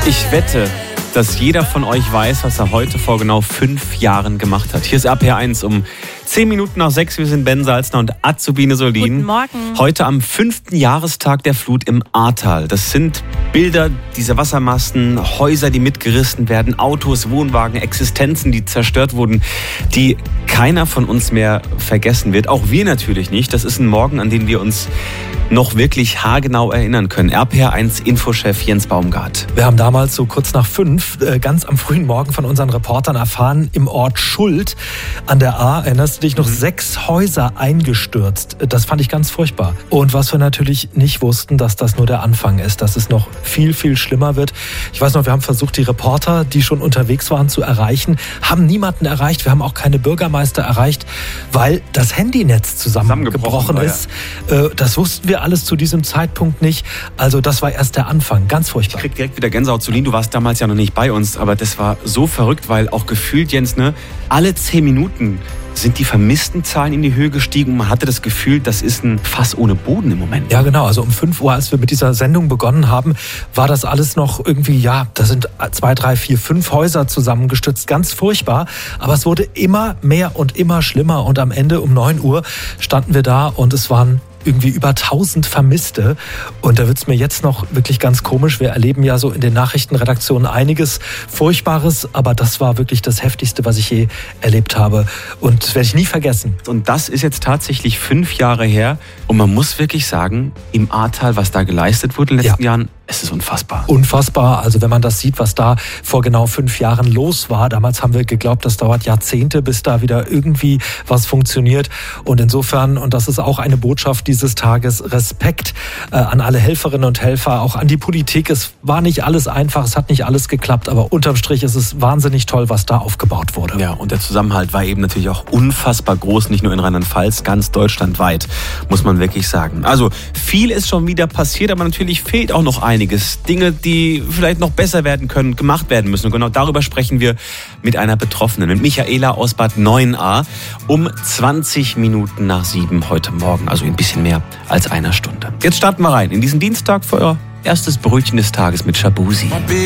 Ich wette, dass jeder von euch weiß, was er heute vor genau 5 Jahren gemacht hat. Hier ist RPR1 um 10 Minuten nach 6. Wir sind Ben Salzner und Azubine Solin. Guten Morgen. Heute am 5. Jahrestag der Flut im Ahrtal. Das sind Bilder dieser Wassermassen, Häuser, die mitgerissen werden, Autos, Wohnwagen, Existenzen, die zerstört wurden, die keiner von uns mehr vergessen wird. Auch wir natürlich nicht. Das ist ein Morgen, an den wir uns noch wirklich haargenau erinnern können. RPR1-Infochef Jens Baumgart. Wir haben damals so kurz nach 5, ganz am frühen Morgen von unseren Reportern erfahren, im Ort Schuld an der Ahr, erinnerst du dich, noch 6 Häuser eingestürzt. Das fand ich ganz furchtbar. Und was wir natürlich nicht wussten, dass das nur der Anfang ist, dass es noch viel, viel schlimmer wird. Ich weiß noch, wir haben versucht, die Reporter, die schon unterwegs waren, zu erreichen, haben niemanden erreicht. Wir haben auch keine Bürgermeister erreicht, weil das Handynetz zusammengebrochen ist. Das wussten wir alles zu diesem Zeitpunkt nicht. Also das war erst der Anfang. Ganz furchtbar. Ich krieg direkt wieder Gänsehaut. Solin, du warst damals ja noch nicht bei uns, aber das war so verrückt, weil auch gefühlt, Jens, alle 10 Minuten sind die vermissten Zahlen in die Höhe gestiegen und man hatte das Gefühl, das ist ein Fass ohne Boden im Moment. Ja, genau. Also um 5 Uhr, als wir mit dieser Sendung begonnen haben, war das alles noch irgendwie, da sind 2, 3, 4, 5 Häuser zusammengestürzt. Ganz furchtbar. Aber es wurde immer mehr und immer schlimmer. Und am Ende um 9 Uhr standen wir da und es waren irgendwie über 1000 Vermisste. Und da wird es mir jetzt noch wirklich ganz komisch. Wir erleben ja so in den Nachrichtenredaktionen einiges Furchtbares, aber das war wirklich das Heftigste, was ich je erlebt habe. Und das werde ich nie vergessen. Und das ist jetzt tatsächlich 5 Jahre her. Und man muss wirklich sagen, im Ahrtal, was da geleistet wurde in den letzten Jahren, es ist unfassbar. Unfassbar. Also wenn man das sieht, was da vor genau 5 Jahren los war. Damals haben wir geglaubt, das dauert Jahrzehnte, bis da wieder irgendwie was funktioniert. Und insofern, und das ist auch eine Botschaft dieses Tages, Respekt an alle Helferinnen und Helfer, auch an die Politik. Es war nicht alles einfach, es hat nicht alles geklappt, aber unterm Strich ist es wahnsinnig toll, was da aufgebaut wurde. Ja, und der Zusammenhalt war eben natürlich auch unfassbar groß, nicht nur in Rheinland-Pfalz, ganz deutschlandweit, muss man wirklich sagen. Also viel ist schon wieder passiert, aber natürlich fehlt auch noch einiges. Dinge, die vielleicht noch besser werden können, gemacht werden müssen. Und genau darüber sprechen wir mit einer Betroffenen, mit Michaela aus Bad Neuenahr, um 20 Minuten nach 7 heute Morgen, also ein bisschen mehr als einer Stunde. Jetzt starten wir rein in diesen Dienstag für euer erstes Brötchen des Tages mit Shabusi.